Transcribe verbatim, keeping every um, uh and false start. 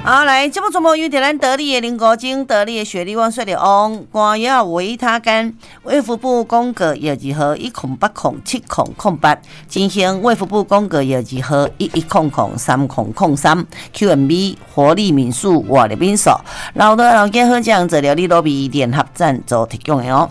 好，来，节目主播由着咱得力的林国精、得力的雪莉旺、雪莉翁、光耀维他干、卫福部公告药剂号一空八空七空空八，进行卫福部公告药剂号一一空空三空空三 Q M B 活力民宿活力民宿，老的老家好酱治疗你罗比联合赞助提供的哦。